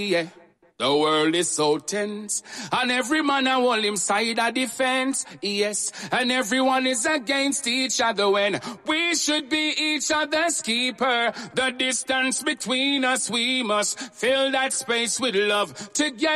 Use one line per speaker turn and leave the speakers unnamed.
Yeah. The world is so tense, and every man a hold him side of defense. Yes, and everyone is against each other when we should be each other's keeper. The distance between us, we must fill that space with love together.